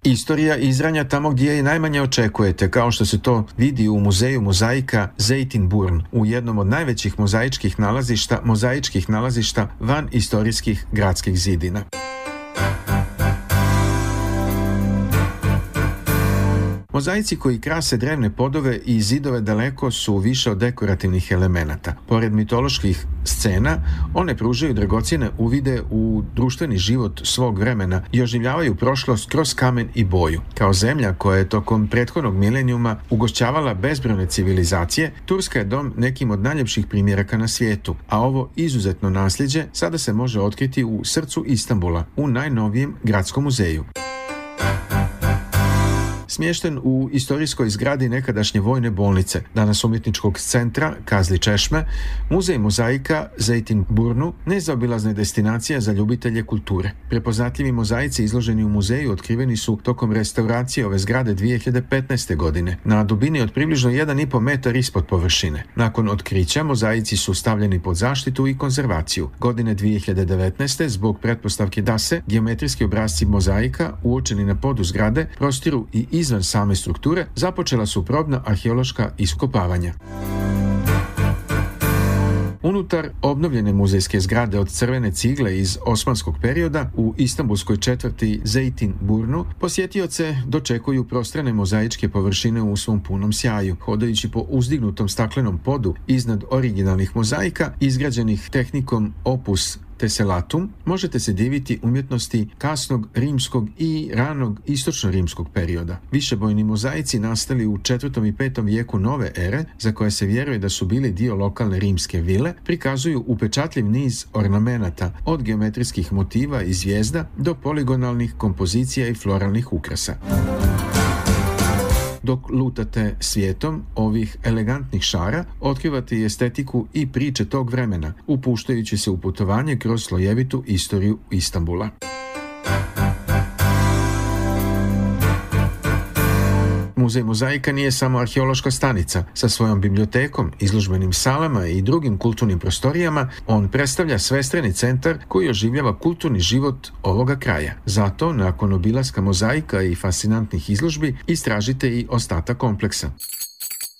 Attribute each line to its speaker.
Speaker 1: Istorija izranja tamo gdje je najmanje očekujete, kao što se to vidi u muzeju mozaika Zeytinburn, u jednom od najvećih mozaičkih nalazišta van istorijskih gradskih zidina. Mozaici koji krase drevne podove i zidove daleko su više od dekorativnih elemenata. Pored mitoloških scena, one pružaju dragocjene uvide u društveni život svog vremena i oživljavaju prošlost kroz kamen i boju. Kao zemlja koja je tokom prethodnog milenijuma ugošćavala bezbrojne civilizacije, Turska je dom nekim od najljepših primjeraka na svijetu, a ovo izuzetno nasljeđe sada se može otkriti u srcu Istanbula, u najnovijem gradskom muzeju. Smješten u istorijskoj zgradi nekadašnje vojne bolnice, danas umjetničkog centra Kazli Češme, muzej mozaika Zeytinburnu nezaobilazna je destinacija za ljubitelje kulture. Prepoznatljivi mozaici izloženi u muzeju otkriveni su tokom restauracije ove zgrade 2015. godine, na dubini od približno 1,5 metar ispod površine. Nakon otkrića mozaici su stavljeni pod zaštitu i konzervaciju. Godine 2019. zbog pretpostavke da se geometrijski obrasci mozaika uočeni na podu zgrade prostiru i izvan same strukture, započela su probna arheološka iskopavanja. Unutar obnovljene muzejske zgrade od crvene cigle iz osmanskog perioda u istanbulskoj četvrti Zeytinburnu posjetioce dočekuju prostrane mozaičke površine u svom punom sjaju. Hodajući po uzdignutom staklenom podu iznad originalnih mozaika izgrađenih tehnikom opus teselatum, možete se diviti umjetnosti kasnog rimskog i ranog istočno-rimskog perioda. Višebojni mozaici nastali u 4. i 5. vijeku nove ere, za koje se vjeruje da su bili dio lokalne rimske vile, prikazuju upečatljiv niz ornamenata, od geometrijskih motiva i zvijezda do poligonalnih kompozicija i floralnih ukrasa. Dok lutate svijetom ovih elegantnih šara, otkrivate i estetiku i priče tog vremena, upuštajući se u putovanje kroz slojevitu istoriju Istanbula. Muzej mozaika nije samo arheološka stanica. Sa svojom bibliotekom, izložbenim salama i drugim kulturnim prostorijama, on predstavlja svestrani centar koji oživljava kulturni život ovoga kraja. Zato, nakon obilaska mozaika i fascinantnih izložbi, istražite i ostatak kompleksa.